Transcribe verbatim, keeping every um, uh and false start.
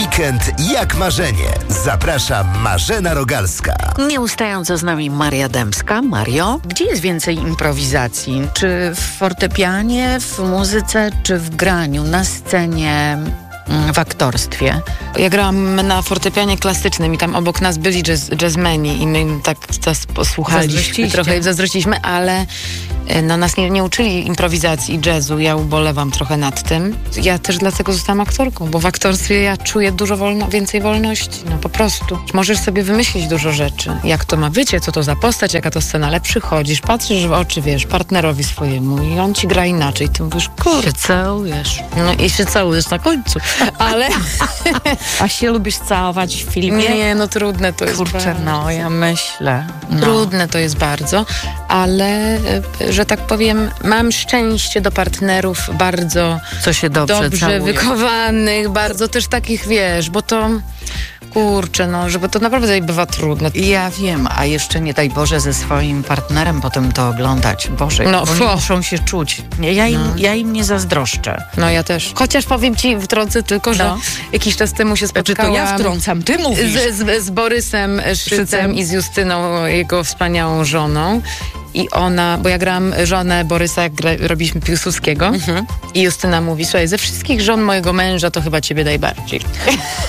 Weekend jak marzenie. Zaprasza Marzena Rogalska. Nieustająco z nami Maria Dębska. Mario, gdzie jest więcej improwizacji? Czy w fortepianie, w muzyce, czy w graniu, na scenie, w aktorstwie? Ja grałam na fortepianie klasycznym i tam obok nas byli jazz, jazzmeni i my im tak nas posłuchaliśmy, trochę zazdrościliśmy, ale no, nas nie, nie uczyli improwizacji i jazzu. Ja ubolewam trochę nad tym. Ja też dlatego zostałam aktorką, bo w aktorstwie ja czuję dużo wolno, więcej wolności, no po prostu. Możesz sobie wymyślić dużo rzeczy. Jak to ma wycie, co to za postać, jaka to scena, ale przychodzisz, patrzysz w oczy, wiesz, partnerowi swojemu i on ci gra inaczej. Ty mówisz, kurde. Się całujesz. No i się całujesz na końcu. Ale... A się lubisz całować w filmie? Nie, no trudne to jest Kurczę, bardzo. no ja myślę. No. Trudne to jest bardzo, ale że tak powiem, mam szczęście do partnerów bardzo Co się dobrze, dobrze całuje. wychowanych, bardzo też takich, wiesz, bo to kurczę, no, żeby to naprawdę bywa trudne. Ja wiem, a jeszcze nie daj Boże ze swoim partnerem potem to oglądać. Boże, No, oni fo. muszą się czuć. Ja im, No. ja im nie zazdroszczę. No ja też. Chociaż powiem ci, wtrącę tylko, że No. jakiś czas temu się Czy spotkałam... to ja wtrącam, ty mówisz. Z, z, z Borysem Szycem Szycem. i z Justyną, jego wspaniałą żoną. I ona, bo ja grałam żonę Borysa, jak gra, robiliśmy Piłsudskiego. Mhm. I Justyna mówi, słuchaj, ze wszystkich żon mojego męża to chyba ciebie najbardziej.